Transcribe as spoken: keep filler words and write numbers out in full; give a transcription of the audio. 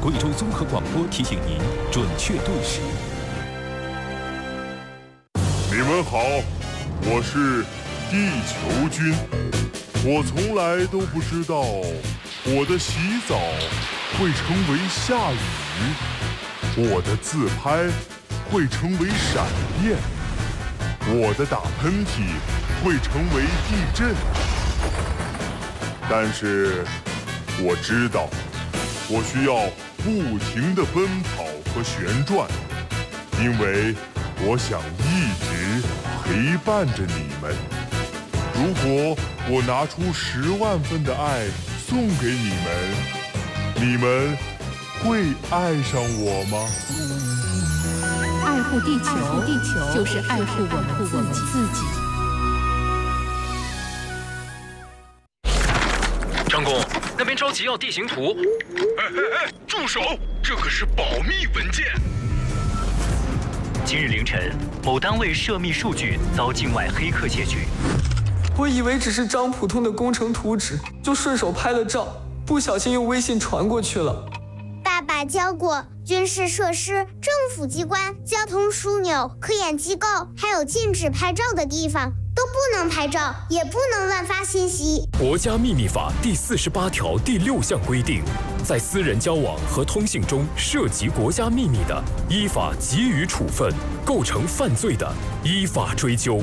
贵州综合广播提醒您准确对时。 你们好，我是地球君。我从来都不知道我的洗澡会成为下雨，我的自拍会成为闪电，我的打喷嚏会成为地震。但是我知道，我需要不停地奔跑和旋转，因为我想一直陪伴着你们。如果我拿出十万分的爱送给你们，你们会爱上我吗？ 爱护地球，爱护地球就是爱护我们我们自己。 张工，那边着急要地形图。 哎哎哎，住手！这可是保密文件。 今日凌晨，某单位涉密数据遭境外黑客窃取。 我以为只是张普通的工程图纸，就顺手拍了照，不小心用微信传过去了。 爸爸教过，军事设施、政府机关、交通枢纽、科研机构，还有禁止拍照的地方，都不能拍照，也不能乱发信息。 国家秘密法第四十八条第六项规定，在私人交往和通信中涉及国家秘密的，依法给予处分；构成犯罪的，依法追究。